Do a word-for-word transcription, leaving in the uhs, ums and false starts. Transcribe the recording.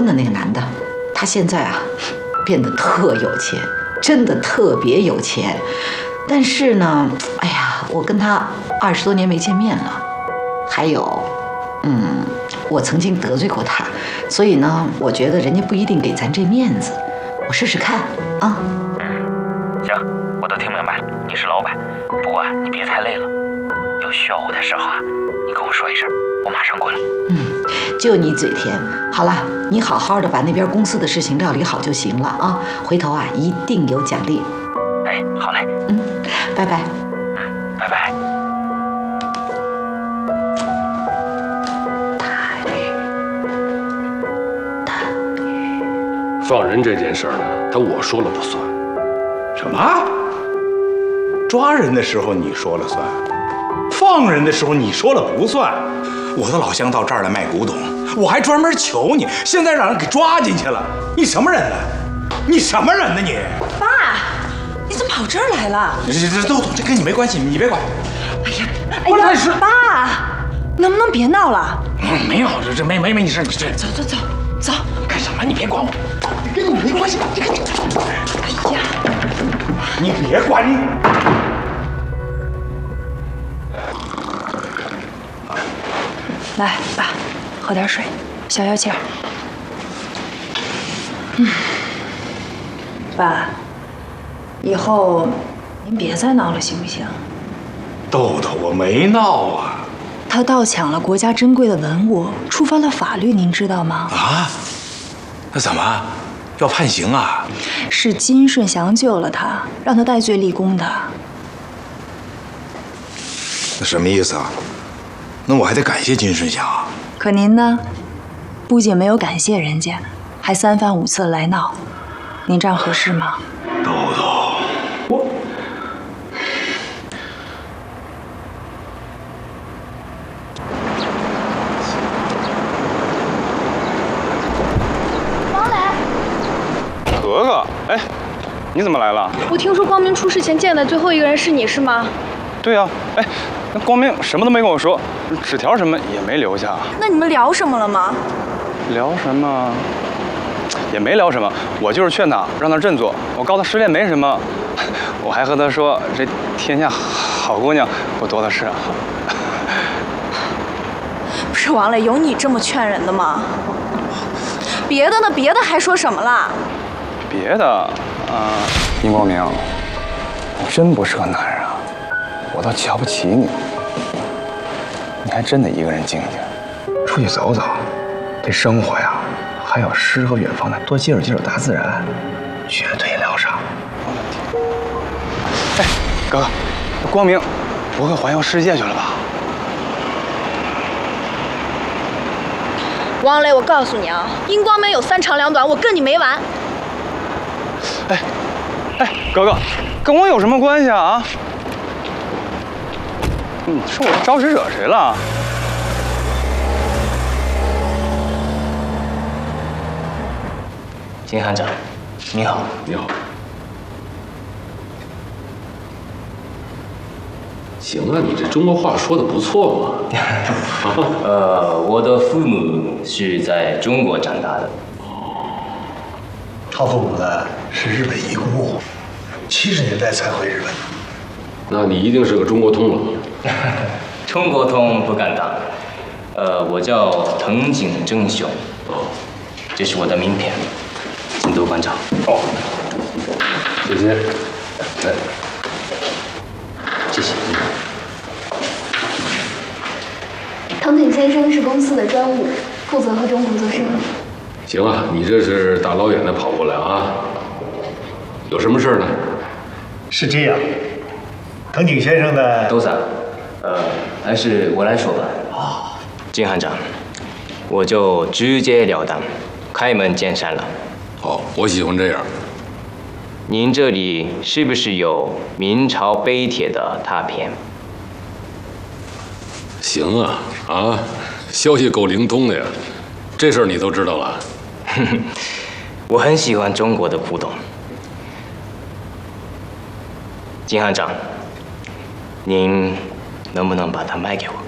的那个男的，他现在啊变得特有钱，真的特别有钱。但是呢，哎呀，我跟他二十多年没见面了，还有，嗯，我曾经得罪过他，所以呢，我觉得人家不一定给咱这面子，我试试看啊。 行，我都听明白了，你是老板，不过你别太累了，有需要我的时候啊，你跟我说一声，我马上过来。 嗯，就你嘴甜。好了，你好好的把那边公司的事情料理好就行了啊，回头啊一定有奖励。 哎，好嘞。 嗯，拜拜。 嗯，拜拜。 放人这件事儿呢，他我说了不算。 什么？抓人的时候你说了算，放人的时候你说了不算。我的老乡到这儿来卖古董，我还专门求你，现在让人给抓进去了。你什么人呢？你什么人呢你？ 爸，你怎么跑这儿来了？ 这这这都懂，这跟你没关系，你别管。 哎呀，哎呀，是爸，能不能别闹了？ 嗯，没有，这这没没没你事，你这走走走走。 干什么？你别管我，跟你没关系。这个， 哎呀， 你别管你。 来，爸，喝点水，消消气儿。嗯，爸，以后您别再闹了，行不行？ 豆豆，我没闹啊。 他盗抢了国家珍贵的文物，触犯了法律，您知道吗？ 啊？那怎么要判刑啊？ 是金顺祥救了他，让他戴罪立功的。 那什么意思啊？那我还得感谢金顺祥啊。 可您呢，不仅没有感谢人家，还三番五次来闹，您这样合适吗？ 豆豆，我王磊， 格格，哎，你怎么来了？ 我听说光明出事前见的最后一个人是你，是吗？ 对呀，哎，那光明什么都没跟我说，纸条什么也没留下。 那你们聊什么了吗？ 聊什么？也没聊什么，我就是劝他让他振作。我告诉他失恋没什么，我还和他说这天下好姑娘不多的是啊。 不是王磊，有你这么劝人的吗？别的呢？别的还说什么了？ 别的啊，殷光明，你真不是个男人啊！我都瞧不起你，你还真得一个人静静， 出去走走，这生活呀，还有诗和远方的，多接触接触大自然，绝对疗伤。 哎，哥哥，光明不会环游世界去了吧？ 王磊，我告诉你啊，殷光明有三长两短，我跟你没完。 哎，哎，哥哥，跟我有什么关系啊？啊？你说我招谁惹谁了？ 金行长，你好。 你好。行啊，你这中国话说的不错嘛。 呃，我的父母是在中国长大的。 他父母呢是日本遗孤，七十年代才回日本。 那你一定是个中国通了。 中国通不敢当。呃，我叫藤井正雄。哦，这是我的名片，请多关照。 哦，谢谢。来， 谢谢。 藤井先生是公司的专务，负责和中国做生意。 行啊，你这是大老远的跑过来啊？有什么事呢？ 是这样，藤井先生的都长，呃，还是我来说吧。哦，金行长，我就直截了当，开门见山了。 好，我喜欢这样。 您这里是不是有明朝碑帖的拓片？ 行啊，啊，消息够灵通的呀，这事儿你都知道了。 我很喜欢中国的古董。金行长，您能不能把它卖给我？